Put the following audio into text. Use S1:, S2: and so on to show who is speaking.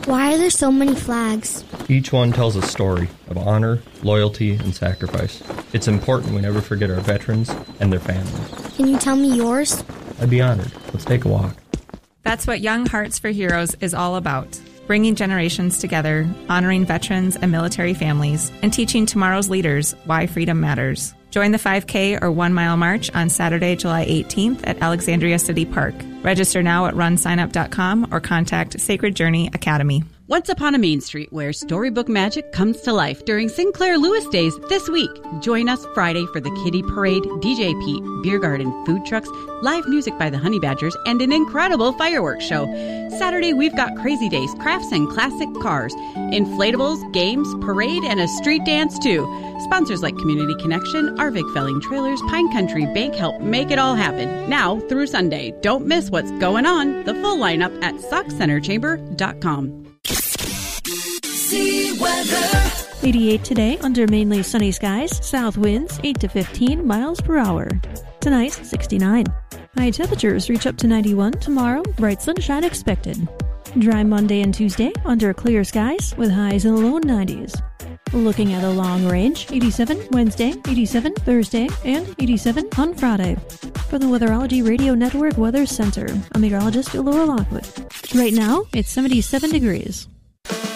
S1: Why are there so many flags?
S2: Each one tells a story of honor, loyalty, and sacrifice. It's important we never forget our veterans and their families.
S1: Can you tell me yours?
S2: I'd be honored. Let's take a walk.
S3: That's what Young Hearts for Heroes is all about. Bringing generations together, honoring veterans and military families, and teaching tomorrow's leaders why freedom matters. Join the 5K or 1 mile march on Saturday, July 18th at Alexandria City Park. Register now at runsignup.com or contact Sacred Journey Academy.
S4: Once upon a Main Street where storybook magic comes to life during Sinclair Lewis Days this week. Join us Friday for the Kitty Parade, DJ Pete, beer garden, food trucks, live music by the Honey Badgers, and an incredible fireworks show. Saturday, we've got Crazy Days, crafts and classic cars, inflatables, games, parade, and a street dance too. Sponsors like Community Connection, Arvik Felling Trailers, Pine Country Bank help make it all happen. Now through Sunday. Don't miss what's going on. The full lineup at SoxCenterChamber.com.
S5: 88 today under mainly sunny skies, south winds 8 to 15 miles per hour. Tonight, 69. High temperatures reach up to 91 tomorrow, bright sunshine expected. Dry Monday and Tuesday under clear skies with highs in the low 90s. Looking at a long range, 87 Wednesday, 87 Thursday, and 87 on Friday. For the Weatherology Radio Network Weather Center, I'm meteorologist Laura Lockwood. Right now, it's 77 degrees.